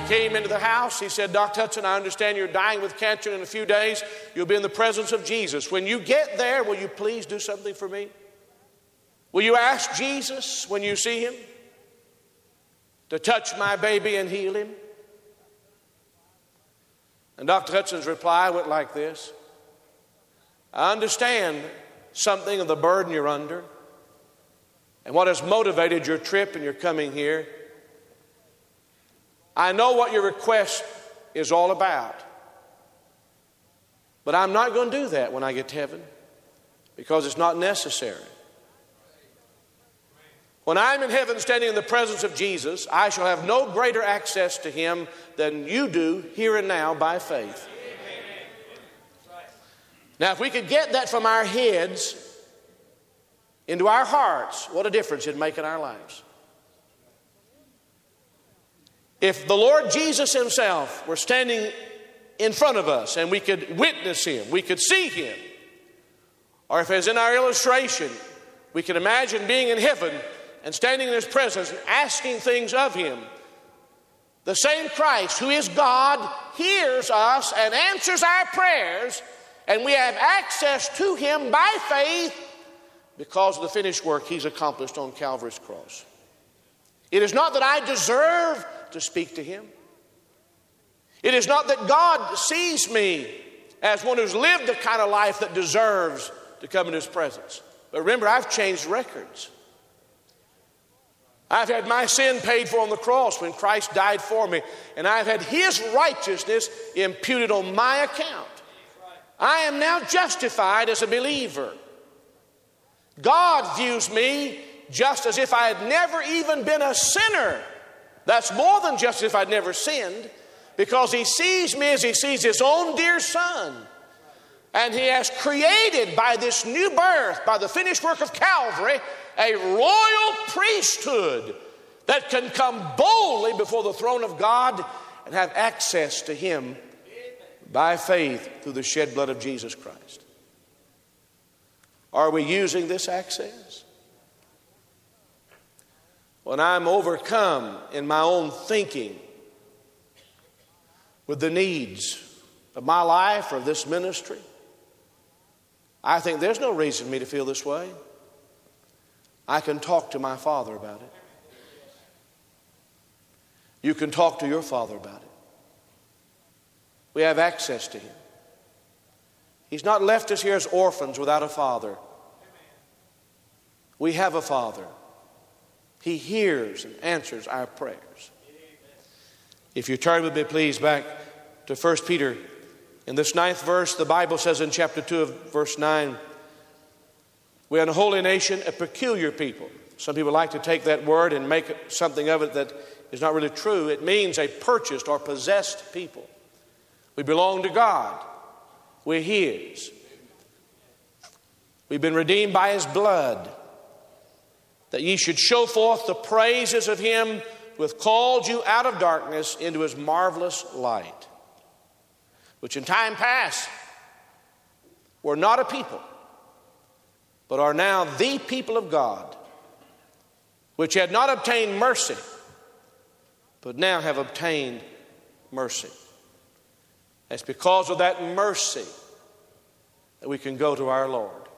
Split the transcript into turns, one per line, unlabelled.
came into the house. He said, Dr. Hudson, I understand you're dying with cancer. In a few days, you'll be in the presence of Jesus. When you get there, will you please do something for me? Will you ask Jesus when you see him to touch my baby and heal him? And Dr. Hudson's reply went like this: I understand something of the burden you're under and what has motivated your trip and your coming here. I know what your request is all about. But I'm not going to do that when I get to heaven, because it's not necessary. When I'm in heaven standing in the presence of Jesus, I shall have no greater access to him than you do here and now by faith. Now, if we could get that from our heads into our hearts, what a difference it'd make in our lives. If the Lord Jesus himself were standing in front of us and we could witness him, we could see him, or if as in our illustration, we could imagine being in heaven and standing in his presence and asking things of him, the same Christ who is God hears us and answers our prayers, and we have access to him by faith because of the finished work he's accomplished on Calvary's cross. It is not that I deserve to speak to him. It is not that God sees me as one who's lived the kind of life that deserves to come in his presence. But remember, I've changed records. I've had my sin paid for on the cross when Christ died for me, and I've had his righteousness imputed on my account. I am now justified as a believer. God views me just as if I had never even been a sinner. That's more than just as if I'd never sinned, because he sees me as he sees his own dear son. And he has created by this new birth, by the finished work of Calvary, a royal priesthood that can come boldly before the throne of God and have access to him by faith through the shed blood of Jesus Christ. Are we using this access? When I'm overcome in my own thinking with the needs of my life or this ministry, I think there's no reason for me to feel this way. I can talk to my Father about it. You can talk to your Father about it. We have access to him. He's not left us here as orphans without a father. We have a Father. He hears and answers our prayers. If you turn with me, please, back to 1 Peter. In this 9th verse, the Bible says in chapter 2 of verse 9, we are a holy nation, a peculiar people. Some people like to take that word and make something of it that is not really true. It means a purchased or possessed people. We belong to God. We're his. We've been redeemed by his blood, that ye should show forth the praises of him who hath called you out of darkness into his marvelous light, which in time past were not a people, but are now the people of God, which had not obtained mercy, but now have obtained mercy. It's because of that mercy that we can go to our Lord.